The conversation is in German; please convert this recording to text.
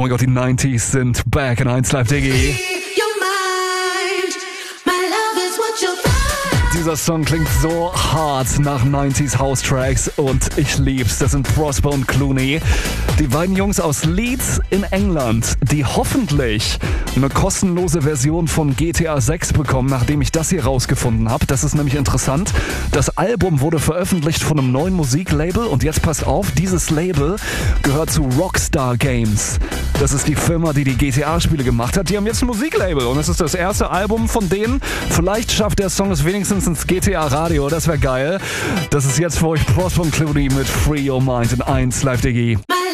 mein Gott, die 90s sind back in 1 Live Diggy. Dieser Song klingt so hart nach 90s House Tracks und ich lieb's. Das sind Prosper und Clooney. Die beiden Jungs aus Leeds in England, die hoffentlich eine kostenlose Version von GTA 6 bekommen, nachdem ich das hier rausgefunden habe. Das ist nämlich interessant. Das Album wurde veröffentlicht von einem neuen Musiklabel und jetzt passt auf, dieses Label gehört zu Rockstar Games. Das ist die Firma, die GTA-Spiele gemacht hat. Die haben jetzt ein Musiklabel und es ist das erste Album von denen. Vielleicht schafft der Song es wenigstens ins GTA-Radio, das wäre geil. Das ist jetzt für euch Prosper und Clooney mit Free Your Mind in 1 Live Diggy.